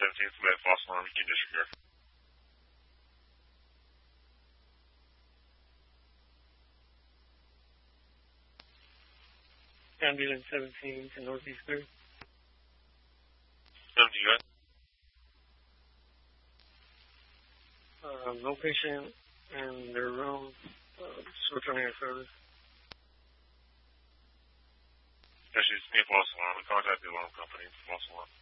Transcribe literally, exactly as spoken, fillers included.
seventeen, submit false alarm, you can disregard. Ambulance seventeen to Northeast third. seventeen, go ahead. Uh, no patient in their room, uh, returning a service. Actually, it's me, false alarm. We contact the alarm company, false alarm.